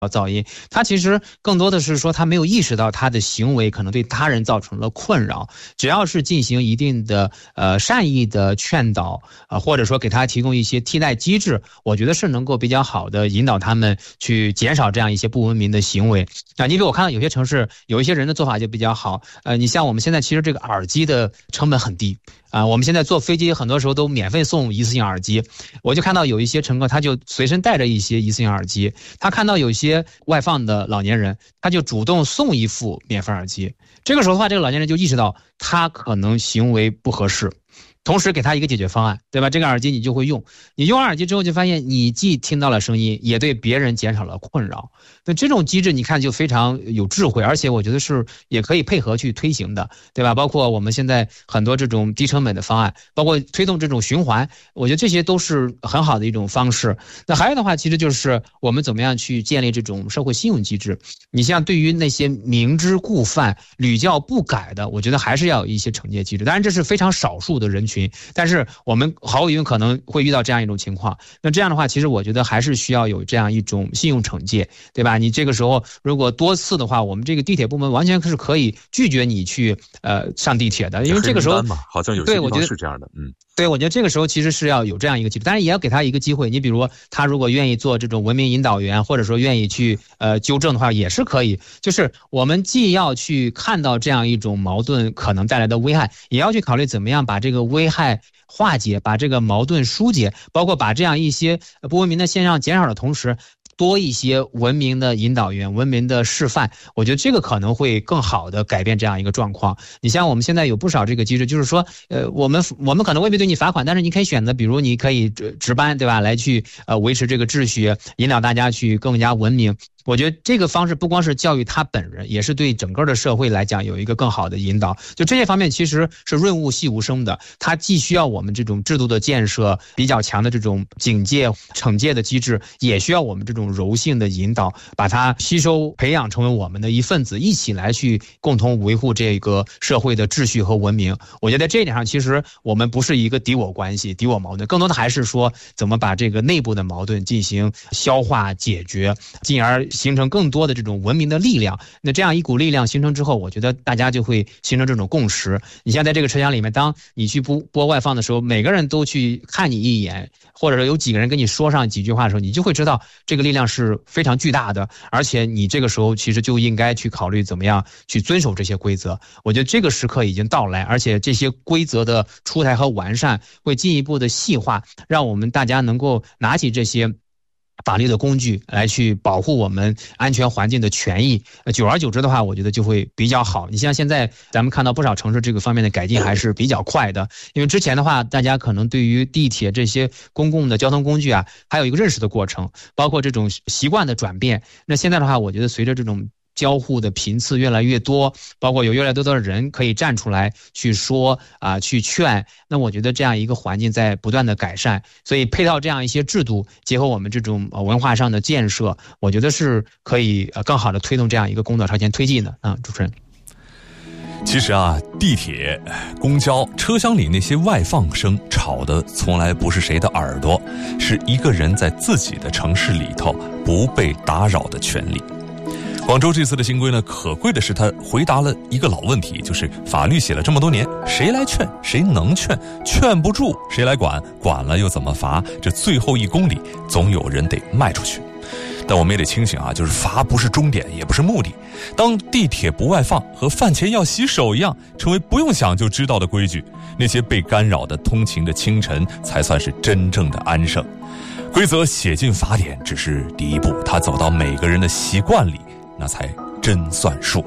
噪音，他其实更多的是说他没有意识到他的行为可能对他人造成了困扰，只要是进行一定的善意的劝导或者说给他提供一些替代机制，我觉得是能够比较好的引导他们去减少这样一些不文明的行为。你比如我看到有些城市有一些人的做法就比较好，你像我们现在其实这个耳机的成本很低我们现在坐飞机很多时候都免费送一次性耳机，我就看到有一些乘客他就随身带着一些一次性耳机，他看到有一些外放的老年人，他就主动送一副免费耳机。这个时候的话，这个老年人就意识到他可能行为不合适，同时给他一个解决方案，对吧？这个耳机你就会用，你用完耳机之后就发现你既听到了声音，也对别人减少了困扰。那这种机制你看就非常有智慧，而且我觉得是也可以配合去推行的，对吧？包括我们现在很多这种低成本的方案，包括推动这种循环，我觉得这些都是很好的一种方式。那还有的话，其实就是我们怎么样去建立这种社会信用机制。你像对于那些明知故犯、屡教不改的，我觉得还是要有一些惩戒机制。当然这是非常少数的人群，但是我们毫无疑问可能会遇到这样一种情况。那这样的话，其实我觉得还是需要有这样一种信用惩戒，对吧？你这个时候如果多次的话，我们这个地铁部门完全是可以拒绝你去上地铁的，因为这个时候好像有些地方是这样的， 对，我觉得这个时候其实是要有这样一个机制，当然也要给他一个机会。你比如他如果愿意做这种文明引导员，或者说愿意去纠正的话，也是可以。就是我们既要去看到这样一种矛盾可能带来的危害，也要去考虑怎么样把这个危害化解，把这个矛盾疏解，包括把这样一些不文明的现象减少的同时，多一些文明的引导员、文明的示范，我觉得这个可能会更好的改变这样一个状况。你像我们现在有不少这个机制，就是说，我们可能未必对你罚款，但是你可以选择，比如你可以值班，对吧？来去维持这个秩序，引导大家去更加文明。我觉得这个方式不光是教育他本人，也是对整个的社会来讲有一个更好的引导。就这些方面其实是润物细无声的，它既需要我们这种制度的建设，比较强的这种警戒惩戒的机制，也需要我们这种柔性的引导，把它吸收培养成为我们的一份子，一起来去共同维护这个社会的秩序和文明。我觉得这一点上其实我们不是一个敌我关系、敌我矛盾，更多的还是说怎么把这个内部的矛盾进行消化解决，进而形成更多的这种文明的力量。那这样一股力量形成之后，我觉得大家就会形成这种共识。你像在这个车厢里面，当你去播外放的时候，每个人都去看你一眼，或者说有几个人跟你说上几句话的时候，你就会知道这个力量是非常巨大的，而且你这个时候其实就应该去考虑怎么样去遵守这些规则。我觉得这个时刻已经到来，而且这些规则的出台和完善会进一步的细化，让我们大家能够拿起这些法律的工具来去保护我们安全环境的权益。久而久之的话，我觉得就会比较好。你像现在咱们看到不少城市这个方面的改进还是比较快的，因为之前的话大家可能对于地铁这些公共的交通工具还有一个认识的过程，包括这种习惯的转变。那现在的话，我觉得随着这种交互的频次越来越多，包括有越来越多的人可以站出来去说去劝，那我觉得这样一个环境在不断的改善。所以配套这样一些制度，结合我们这种文化上的建设，我觉得是可以更好的推动这样一个工作朝前推进的主持人。 其实地铁、公交车厢里那些外放声吵的从来不是谁的耳朵，是一个人在自己的城市里头不被打扰的权利。广州这次的新规呢，可贵的是他回答了一个老问题，就是法律写了这么多年，谁来劝，谁能劝，劝不住谁来管，管了又怎么罚，这最后1公里总有人得迈出去。但我们也得清醒就是罚不是终点，也不是目的。当地铁不外放和饭前要洗手一样成为不用想就知道的规矩，那些被干扰的通勤的清晨才算是真正的安生。规则写进法典只是第一步，它走到每个人的习惯里，那才真算数。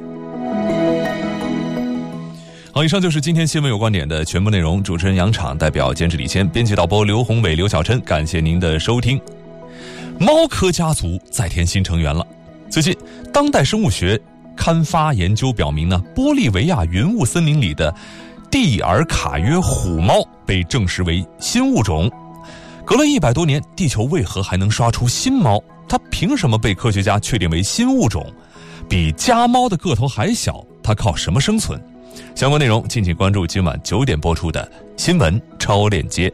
好，以上就是今天新闻有观点的全部内容。主持人杨昶，代表监制李谦，编辑导播刘宏伟、刘晓琛，感谢您的收听。猫科家族再添新成员了。最近，当代生物学刊发研究表明呢，玻利维亚云雾森林里的蒂尔卡约虎猫被证实为新物种。隔了100多年，地球为何还能刷出新猫？它凭什么被科学家确定为新物种？比家猫的个头还小，它靠什么生存？相关内容敬请关注今晚9点播出的新闻超链接。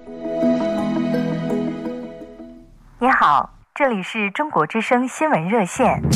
你好，这里是中国之声新闻热线。